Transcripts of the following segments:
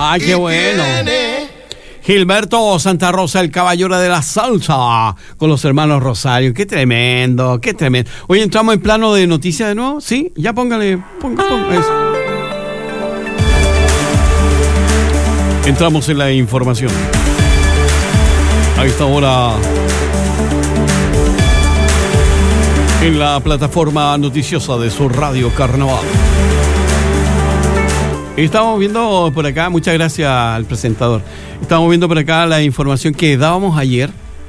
¡Ay, qué bueno! Gilberto Santa Rosa, el caballero de la salsa, con los hermanos Rosario. ¡Qué tremendo, qué tremendo! Hoy entramos en plano de noticias de nuevo, ¿sí? Ya ponga eso. Entramos en la información. A esta hora, en la plataforma noticiosa de su Radio Carnaval. Estamos viendo por acá, muchas gracias al presentador. Estamos viendo por acá la información que dábamos ayer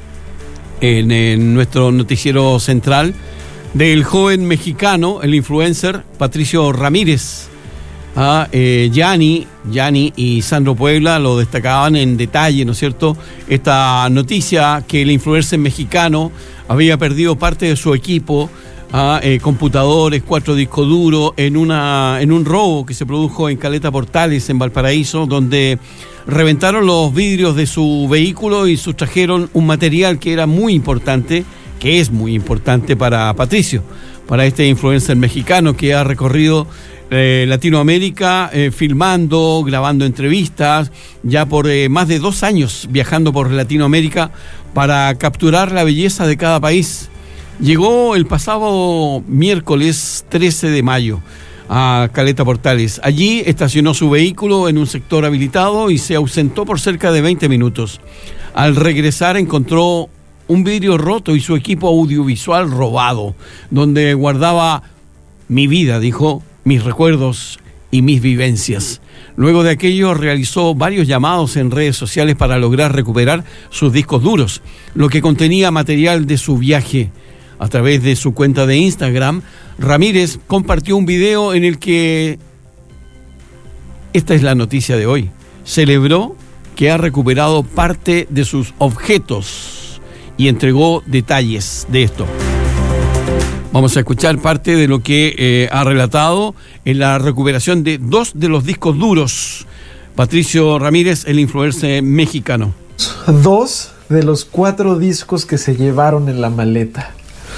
en nuestro noticiero central del joven mexicano, el influencer Patricio Ramírez. Gianni y Sandro Puebla lo destacaban en detalle, ¿no es cierto? Esta noticia que el influencer mexicano había perdido parte de su equipo, computadores, 4 discos duros, en un robo que se produjo en Caleta Portales, en Valparaíso, donde reventaron los vidrios de su vehículo y sustrajeron un material que era muy importante, que es muy importante para Patricio, para este influencer mexicano que ha recorrido Latinoamérica, filmando, grabando entrevistas, ya por más de 2 años viajando por Latinoamérica para capturar la belleza de cada país. Llegó el pasado miércoles 13 de mayo a Caleta Portales. Allí estacionó su vehículo en un sector habilitado y se ausentó por cerca de 20 minutos. Al regresar encontró un vidrio roto y su equipo audiovisual robado, donde guardaba mi vida, dijo, mis recuerdos y mis vivencias. Luego de aquello realizó varios llamados en redes sociales para lograr recuperar sus discos duros, lo que contenía material de su viaje. A través de su cuenta de Instagram, Ramírez compartió un video en el que, esta es la noticia de hoy, celebró que ha recuperado parte de sus objetos y entregó detalles de esto. Vamos a escuchar parte de lo que ha relatado en la recuperación de 2 de los discos duros. Patricio Ramírez, el influencer mexicano. 2 de los 4 discos que se llevaron en la maleta.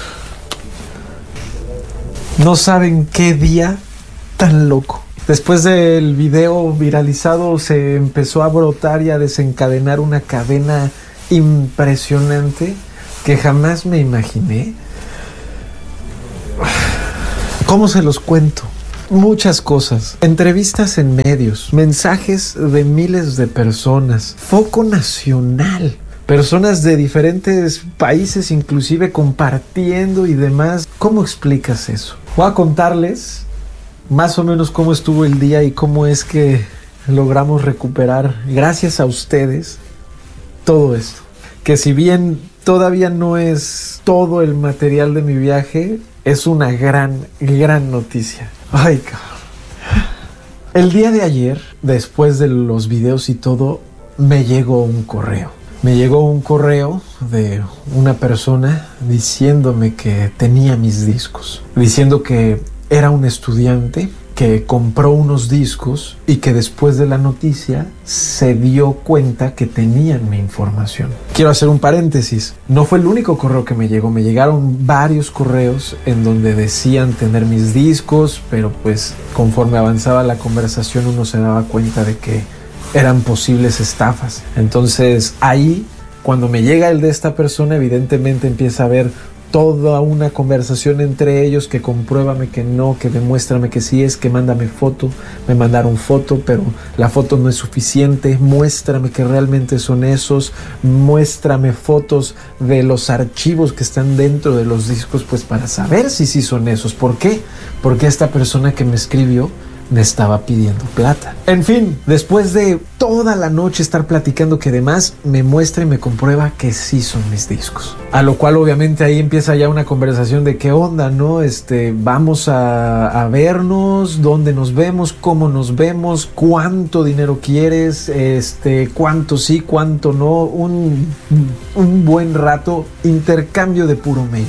No saben qué día tan loco. Después del video viralizado se empezó a brotar y a desencadenar una cadena impresionante que jamás me imaginé. ¿Cómo se los cuento? Muchas cosas, entrevistas en medios, mensajes de miles de personas, foco nacional, personas de diferentes países inclusive compartiendo y demás. ¿Cómo explicas eso? Voy a contarles más o menos cómo estuvo el día y cómo es que logramos recuperar, gracias a ustedes, todo esto. Que si bien todavía no es todo el material de mi viaje, es una gran noticia. Ay, cabrón. El día de ayer, después de los videos y todo, me llegó un correo. Me llegó un correo de una persona diciéndome que tenía mis discos. Diciendo que era un estudiante que compró unos discos y que después de la noticia se dio cuenta que tenían mi información. Quiero hacer un paréntesis. No fue el único correo que me llegó. Me llegaron varios correos en donde decían tener mis discos, pero pues conforme avanzaba la conversación uno se daba cuenta de que eran posibles estafas. Entonces ahí, cuando me llega el de esta persona, evidentemente empieza a haber toda una conversación entre ellos, que compruébame que no, que demuéstrame que sí es, que mándame foto. Me mandaron foto, pero la foto no es suficiente. Muéstrame que realmente son esos. Muéstrame fotos de los archivos que están dentro de los discos, pues para saber si sí son esos. ¿Por qué? Porque esta persona que me escribió me estaba pidiendo plata. En fin, después de toda la noche estar platicando, que además me muestra y me comprueba que sí son mis discos. A lo cual obviamente ahí empieza ya una conversación de qué onda, ¿no? Vamos a vernos, dónde nos vemos, cómo nos vemos, cuánto dinero quieres, cuánto sí, cuánto no, un buen rato, intercambio de puro mail.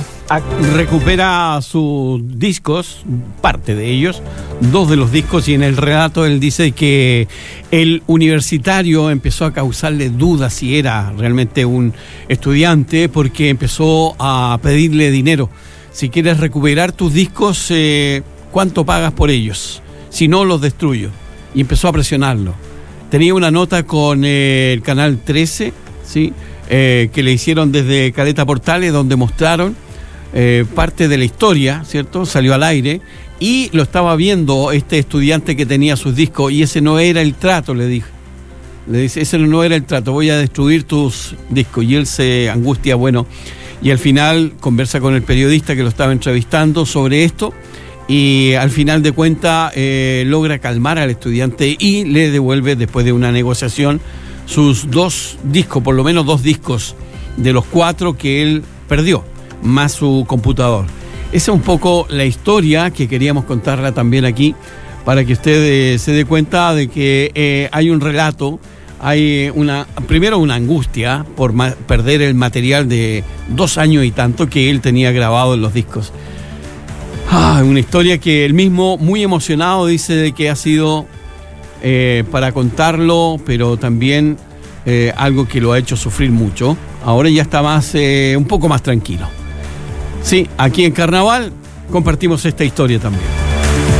Recupera sus discos, parte de ellos, 2 de los discos, y en el relato él dice que el universitario empezó a causarle dudas si era realmente un estudiante, porque empezó a pedirle dinero. Si quieres recuperar tus discos, ¿cuánto pagas por ellos? Si no, los destruyo. Y empezó a presionarlo. tenía una nota con el Canal 13, ¿sí? Que le hicieron desde Caleta Portales, donde mostraron parte de la historia, ¿cierto? Salió al aire y lo estaba viendo este estudiante que tenía sus discos, y ese no era el trato, le dije. Le dice, ese no era el trato, voy a destruir tus discos. Y él se angustia, bueno, y al final conversa con el periodista que lo estaba entrevistando sobre esto, y al final de cuentas logra calmar al estudiante y le devuelve, después de una negociación, sus 2 discos, por lo menos 2 discos de los 4 que él perdió, más su computador. Esa es un poco la historia que queríamos contarla también aquí, para que usted se dé cuenta de que hay un relato, hay primero una angustia por perder el material de 2 años y tanto que él tenía grabado en los discos. Una historia que él mismo, muy emocionado, dice de que ha sido para contarlo, pero también algo que lo ha hecho sufrir mucho. Ahora ya está un poco más tranquilo. Sí, aquí en Carnaval compartimos esta historia también.